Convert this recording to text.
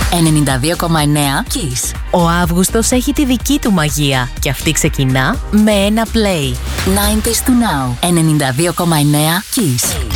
92,9 Kiss. Ο Αύγουστος έχει τη δική του μαγεία και αυτή ξεκινά με ένα play. 90s to now. 92,9 Kiss.